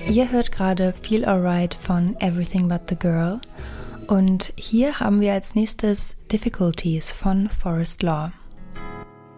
Ihr hört gerade Feel Alright von Everything But the Girl und hier haben wir als nächstes Difficulties von Forest Law.